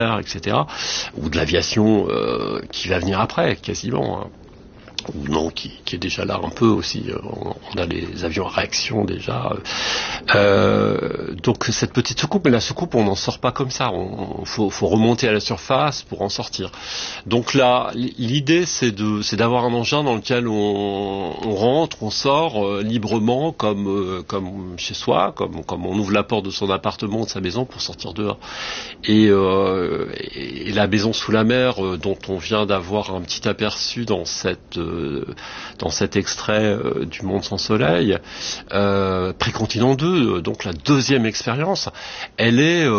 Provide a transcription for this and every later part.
etc. Ou de l'aviation qui va venir après, quasiment. Hein. Ou non, qui est déjà là un peu aussi. On a les avions à réaction déjà. Donc cette petite soucoupe, mais la soucoupe, on n'en sort pas comme ça. Faut remonter à la surface pour en sortir. Donc là, l'idée, c'est d'avoir un engin dans lequel on rentre, on sort librement, comme chez soi, comme on ouvre la porte de son appartement, de sa maison, pour sortir dehors. Et la maison sous la mer, dont on vient d'avoir un petit aperçu dans cet extrait du Monde sans soleil, Précontinent 2, donc la deuxième expérience, elle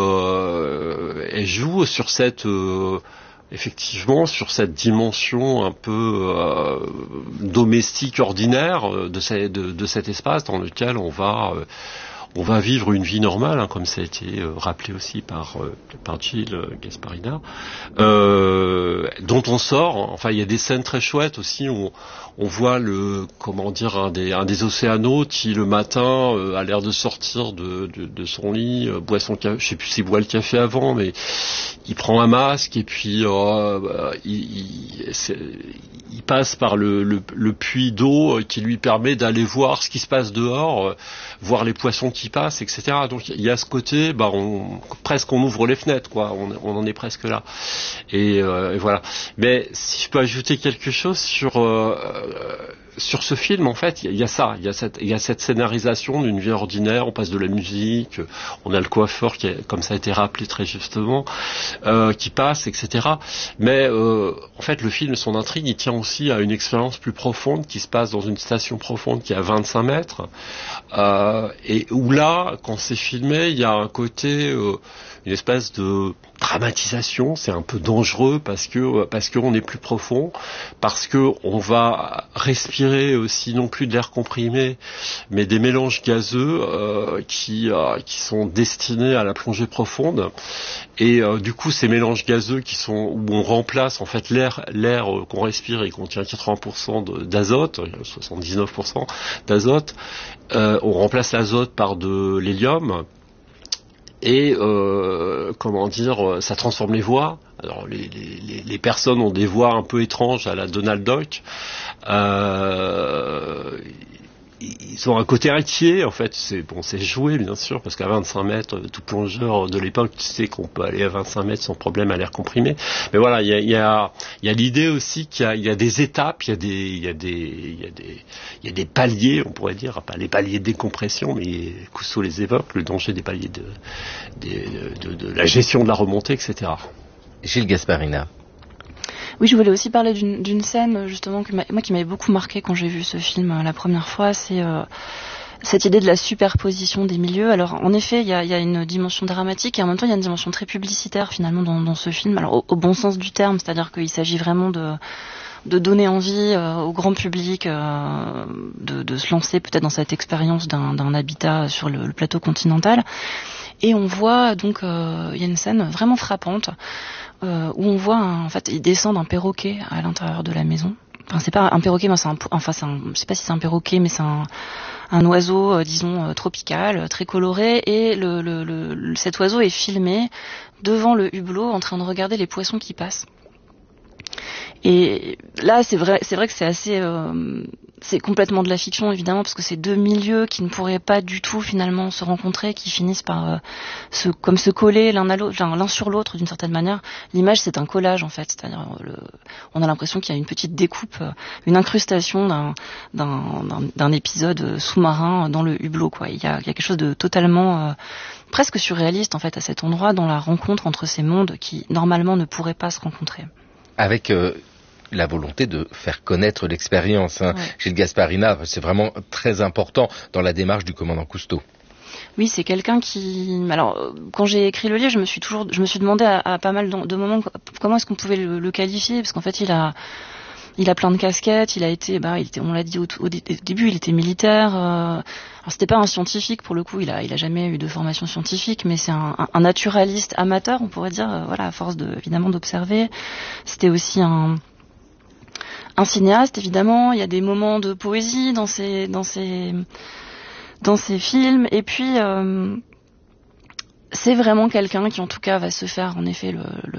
joue sur effectivement sur cette dimension un peu domestique, ordinaire de cet espace dans lequel on va vivre une vie normale, hein, comme ça a été rappelé aussi par Gilles Gasparina, dont on sort. Enfin, il y a des scènes très chouettes aussi où on voit un des océanonautes qui le matin a l'air de sortir de son lit, boit son café. Je sais plus s'il boit le café avant, mais il prend un masque et puis il passe par le puits d'eau qui lui permet d'aller voir ce qui se passe dehors, voir les poissons qui passent, etc. Donc il y a ce côté, presque on ouvre les fenêtres, quoi. On en est presque là. Et voilà. Mais si je peux ajouter quelque chose sur ce film, en fait, il y a cette scénarisation d'une vie ordinaire. On passe de la musique, on a le coiffeur comme ça a été rappelé très justement, qui passe, etc. Mais en fait, le film, son intrigue, il tient aussi à une expérience plus profonde qui se passe dans une station profonde qui est à 25 mètres, et où là, quand c'est filmé, il y a un côté, une espèce de dramatisation. C'est un peu dangereux parce que on est plus profond, parce que on va respirer aussi non plus de l'air comprimé, mais des mélanges gazeux qui sont destinés à la plongée profonde. Et du coup, ces mélanges gazeux où on remplace en fait l'air qu'on respire et qui contient 80% d'azote, 79% d'azote, on remplace l'azote par de l'hélium. Et ça transforme les voix. Alors les personnes ont des voix un peu étranges à la Donald Duck. Ils ont un côté inquiet, en fait. C'est joué, bien sûr, parce qu'à 25 mètres, tout plongeur de l'époque sait qu'on peut aller à 25 mètres sans problème à l'air comprimé. Mais voilà, il y a l'idée aussi qu'il y a des étapes, il y a des paliers, on pourrait dire, pas les paliers de décompression, mais Cousteau les évoque, le danger des paliers de la gestion de la remontée, etc. Gilles Gasparina. Oui, je voulais aussi parler d'une scène justement qui m'avait beaucoup marqué quand j'ai vu ce film la première fois. C'est cette idée de la superposition des milieux. Alors en effet, il y a une dimension dramatique et en même temps il y a une dimension très publicitaire finalement dans ce film. Alors au bon sens du terme, c'est-à-dire qu'il s'agit vraiment de donner envie au grand public de se lancer peut-être dans cette expérience d'un habitat sur le plateau continental. Et on voit donc il y a une scène vraiment frappante où on voit en fait il descend d'un perroquet à l'intérieur de la maison. Enfin c'est pas un perroquet, mais je sais pas si c'est un perroquet, mais c'est un oiseau disons tropical, très coloré, et cet oiseau est filmé devant le hublot en train de regarder les poissons qui passent. Et là, c'est vrai que c'est assez, c'est complètement de la fiction évidemment, parce que c'est deux milieux qui ne pourraient pas du tout finalement se rencontrer, qui finissent par se coller l'un sur l'autre d'une certaine manière. L'image, c'est un collage en fait, c'est-à-dire on a l'impression qu'il y a une petite découpe, une incrustation d'un épisode sous-marin dans le hublot, quoi. Il y a quelque chose de totalement presque surréaliste en fait à cet endroit, dans la rencontre entre ces mondes qui normalement ne pourraient pas se rencontrer. Avec la volonté de faire connaître l'expérience. Ouais. Gilles Gasparina, c'est vraiment très important dans la démarche du commandant Cousteau. Oui, c'est quelqu'un qui... Alors, quand j'ai écrit le livre, je me suis demandé à pas mal de moments comment est-ce qu'on pouvait le qualifier, parce qu'en fait, il a plein de casquettes, il a été, on l'a dit au début, il était militaire. Alors c'était pas un scientifique pour le coup, il a jamais eu de formation scientifique, mais c'est un naturaliste amateur, on pourrait dire, voilà, à force évidemment d'observer. C'était aussi un cinéaste, évidemment. Il y a des moments de poésie dans ses films, et puis c'est vraiment quelqu'un qui en tout cas va se faire en effet